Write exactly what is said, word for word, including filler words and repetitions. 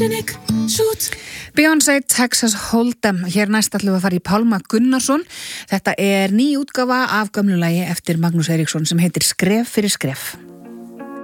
Beyoncé, Texas Hold'em. Hér næst ætlum við að fara í Pálma Gunnarsson. Þetta er ný útgáfa af gömlu lagi eftir Magnús Eiríksson sem heitir Skref fyrir skref.